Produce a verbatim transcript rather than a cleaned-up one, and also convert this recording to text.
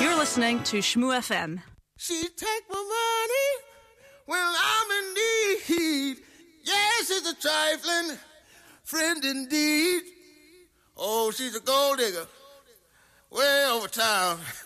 You're listening to Shmoo F M. She take my money when I'm in need. Yes, it's a trifling friend indeed. Oh, she's a gold digger way over town.